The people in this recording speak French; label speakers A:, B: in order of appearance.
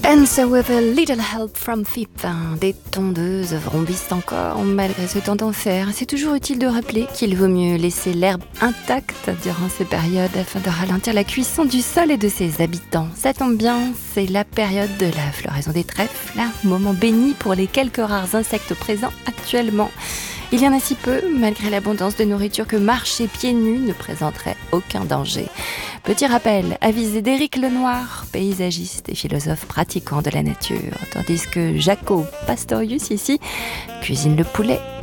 A: Answer with a little help from FIP. Des tondeuses vrombissent encore malgré ce temps d'enfer. C'est toujours utile de rappeler qu'il vaut mieux laisser l'herbe intacte durant ces périodes afin de ralentir la cuisson du sol et de ses habitants. Ça tombe bien, c'est la période de la floraison des trèfles, un moment béni pour les quelques rares insectes présents actuellement. Il y en a si peu, malgré l'abondance de nourriture, que marcher pieds nus ne présenterait aucun danger. Petit rappel, avisé d'Éric Lenoir, paysagiste et philosophe pratiquant de la nature, tandis que Jaco Pastorius ici cuisine le poulet